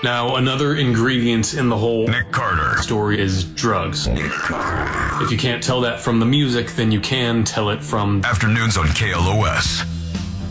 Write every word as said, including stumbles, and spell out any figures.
Now, another ingredient in the whole Nick Carter story is drugs. Nick Carter. If you can't tell that from the music, then you can tell it from Afternoons on K L O S.